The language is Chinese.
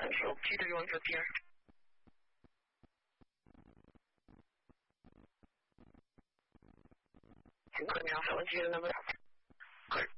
手机的用这边。尽可能手机的那么可